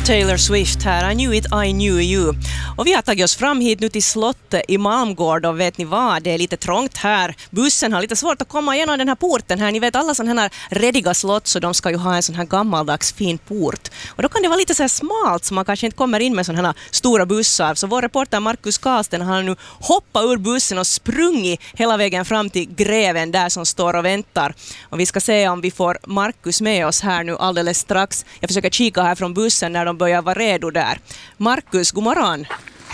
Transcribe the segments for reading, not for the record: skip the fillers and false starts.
Taylor Swift här, I knew it, I knew you. Och vi har tagit oss fram hit nu till slottet i Malmgård och vet ni vad, det är lite trångt här. Bussen har lite svårt att komma igenom den här porten här. Ni vet alla sådana här rediga slott så de ska ju ha en sån här gammaldags fin port. Och då kan det vara lite så här smalt så man kanske inte kommer in med sådana här stora bussar. Så vår reporter Markus Karlsten har nu hoppat ur bussen och sprungit hela vägen fram till greven där som står och väntar. Och vi ska se om vi får Markus med oss här nu alldeles strax. Jag försöker kika här från bussen när de börjar vara redo där. Markus, god morgon.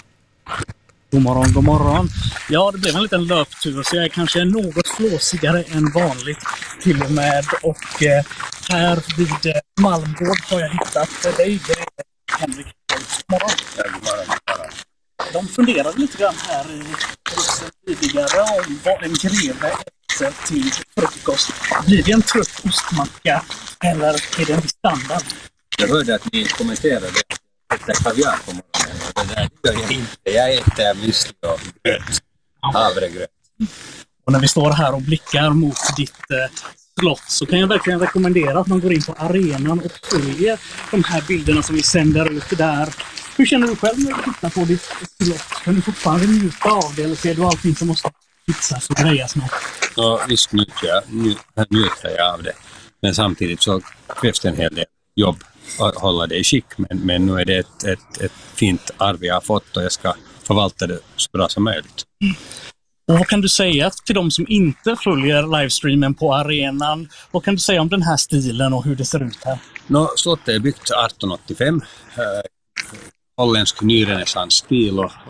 God morgon, god morgon. Ja, det blev en liten löptur så jag är kanske något flåsigare än vanligt till och med. Och här vid Malmgård har jag hittat dig, Henrik. God morgon. Ja, god morgon. De funderade lite grann här i bussen tidigare om vad en greve äter till frukost. Blir det en trött ostmacka eller är det en standard? Jag hörde att ni kommenterade att äta kaviar på morgonen. Och det där gör jag inte. Jag äter müsli och gröt. Havregröt. Och när vi står här och blickar mot ditt slott så kan jag verkligen rekommendera att man går in på arenan och följer de här bilderna som vi sänder ut där. Hur känner du själv när du tittar på ditt slott? Kan du fortfarande njuta av det eller ser du allting som måste fixas och grejas med? Ja, visst njuter jag av det. Men samtidigt så krävs det en hel del jobb att hålla det i skick. Men nu är det ett fint arv jag har fått och jag ska förvalta det så bra som möjligt. Och vad kan du säga till de som inte följer livestreamen på arenan? Vad kan du säga om den här stilen och hur det ser ut här? Slottet är byggt 1885. Holländsk nyrenässansstil och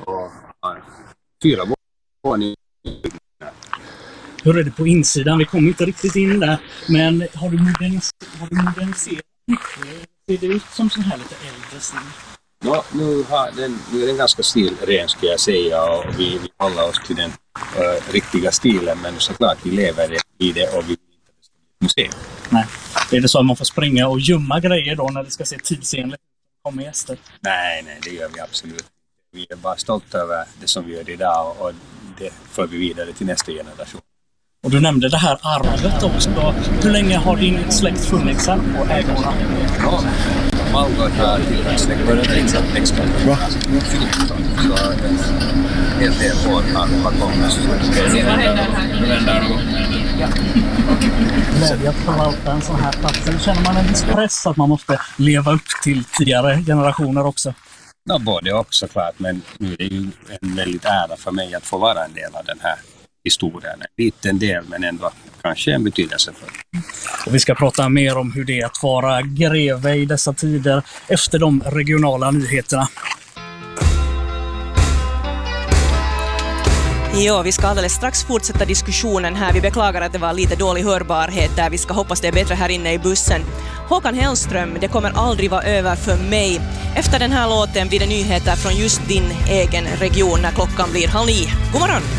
4 våningar. Hur är det på insidan? Vi kommer inte riktigt in där. Men har du moderniserat mycket? Ser det ut som sån här lite äldre stil? Ja, nu är den ganska stilren ska jag säga och vi håller oss till den riktiga stilen. Men såklart vi lever i det och vi vill inte att det ska bli museum. Nej. Är det så att man får springa och gömma grejer då när det ska se tidsenligt kommer gäster? Nej, det gör vi absolut. Vi är bara stolta över det som vi gör idag och det för vi vidare till nästa generation. Och du nämnde det här arvet också. Hur länge har din släkt funnits här på ägorna? Ja, Malmgård har släkt börjat riksat expert. Bra. Så en hel del år har kommit. Se vad händer här. Glädje att förvalta en sån här plats. Eller känner man en viss press att man måste leva upp till tidigare generationer också? Ja, både och såklart. Men nu är det ju en väldigt ära för mig att få vara en del av den här historien. En liten del men ändå kanske en betydelse för. Och vi ska prata mer om hur det är att vara greve i dessa tider efter de regionala nyheterna. Ja, vi ska alldeles strax fortsätta diskussionen här. Vi beklagar att det var lite dålig hörbarhet där. Vi ska hoppas det är bättre här inne i bussen. Håkan Hellström, det kommer aldrig vara över för mig. Efter den här låten blir det nyheter från just din egen region när klockan blir 8:30. God morgon!